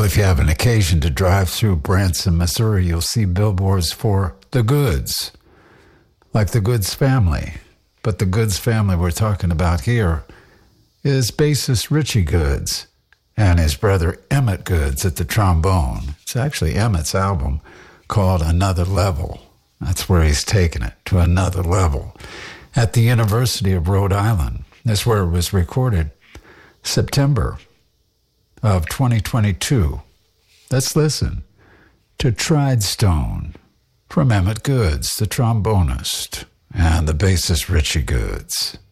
if you have an occasion to drive through Branson, Missouri, you'll see billboards for the Goods, like the Goods family. But the Goods family we're talking about here is bassist Richie Goods and his brother Emmett Goods at the trombone. It's actually Emmett's album called Another Level. That's where he's taken it, to another level. At the University of Rhode Island. That's where it was recorded, September of 2022. Let's listen to Tried Stone from Emmett Goods, the trombonist, and the bassist Richie Goods.